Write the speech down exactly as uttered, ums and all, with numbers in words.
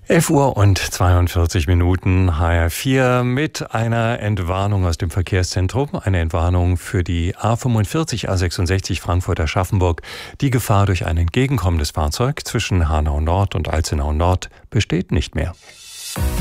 elf Uhr und zweiundvierzig Minuten, H R vier mit einer Entwarnung aus dem Verkehrszentrum. Eine Entwarnung für die A fünfundvierzig, A sechsundsechzig Frankfurt-Aschaffenburg. Die Gefahr durch ein entgegenkommendes Fahrzeug zwischen Hanau Nord und Alzenau Nord besteht nicht mehr.